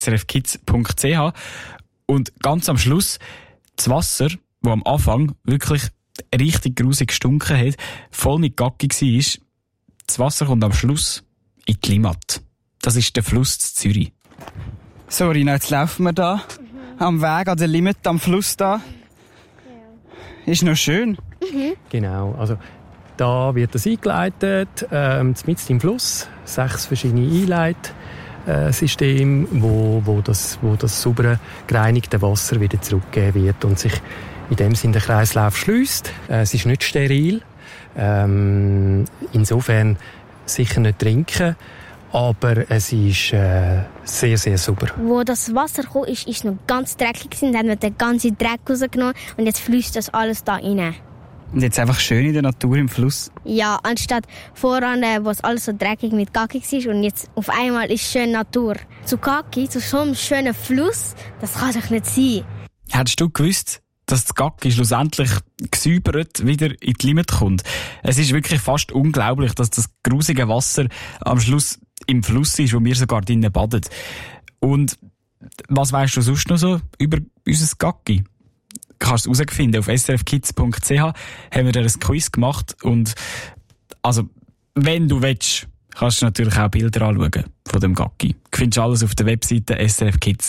srfkids.ch. Und ganz am Schluss das Wasser, das am Anfang wirklich richtig grusig gestunken hat, voll mit Gacki war, das Wasser kommt am Schluss in die Limmat. Das ist der Fluss zu Zürich. So, Rina, jetzt laufen wir da am Weg, an der Limmat, am Fluss da. Ja. Ist noch schön. Genau, also da wird das eingeleitet, mitten im Fluss, 6 verschiedene Einleitsysteme, wo das saubere, gereinigte Wasser wieder zurückgegeben wird und sich in dem Sinne der Kreislauf schliesst. Es ist nicht steril, insofern sicher nicht trinken, aber es ist sehr, sehr sauber. Wo das Wasser kam, ist noch ganz dreckig. Dann haben wir den ganzen Dreck rausgenommen und jetzt fließt das alles da rein. Und jetzt einfach schön in der Natur im Fluss? Ja, anstatt voran, wo es alles so dreckig mit Kaki war und jetzt auf einmal ist schön Natur. Zu Kaki, zu so einem schönen Fluss, das kann doch nicht sein. Hättest du gewusst, dass das Gacki schlussendlich gesäubert wieder in die Limmat kommt? Es ist wirklich fast unglaublich, dass das grusige Wasser am Schluss im Fluss ist, wo wir sogar drinnen baden. Und was weisst du sonst noch so über unser Gacki? Kannst du es herausfinden. Auf srfkids.ch haben wir da ein Quiz gemacht. Und also, wenn du willst, kannst du natürlich auch Bilder anschauen von dem Gacki. Du findest alles auf der Webseite srfkids.ch.